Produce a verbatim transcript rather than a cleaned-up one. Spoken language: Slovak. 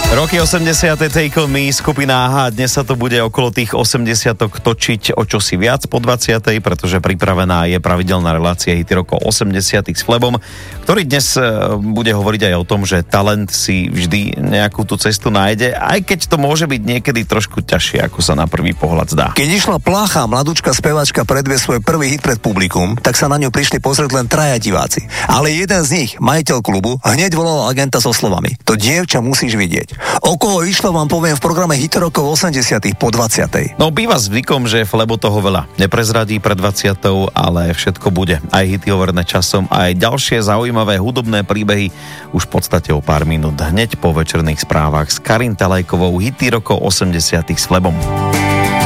Roky osemdesiate Take On Me, skupina á há. Dnes sa to bude okolo tých osemdesiatok točiť o čosi viac po dvadsiatej, pretože pripravená je pravidelná relácia Hity rokov osemdesiatych s Flebom, ktorý dnes bude hovoriť aj o tom, že talent si vždy nejakú tú cestu nájde, aj keď to môže byť niekedy trošku ťažšie, ako sa na prvý pohľad zdá. Keď išla Placha, mladúčka speváčka, predvie svoj prvý hit pred publikum, tak sa na ňu prišli pozrieť len traja diváci. Ale jeden z nich, majiteľ klubu, hneď volal agenta so slovami: to dievča musíš vidieť. O koho išlo, vám poviem v programe Hity rokov osemdesiatych po dvadsiatej. No býva zvykom, že Flebo toho veľa neprezradí pred dvadsiatou, ale všetko bude. Aj hity overené časom, aj ďalšie zaujímavé hudobné príbehy už v podstate o pár minút hneď po večerných správach s Karin Talajkovou. Hity rokov osemdesiatych s Flebom.